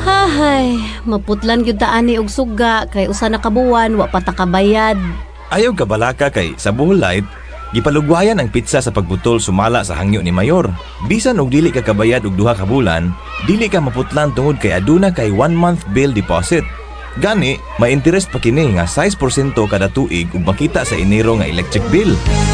Hahay, maputlan gyud ta ani og suga kay usa na kabuwan wa pa ta kabayad. Ayaw ka balaka kay sa Bohol Light, gipalugwayan ang pizza sa pagbutol sumala sa hangyo ni Mayor. Bisan og dili ka kabayad og 2 ka bulan, dili ka maputlan tungod kay aduna kay 1-month bill deposit. Gani, may interest pa kini nga 6% kada tuig ug makita sa Enero nga electric bill.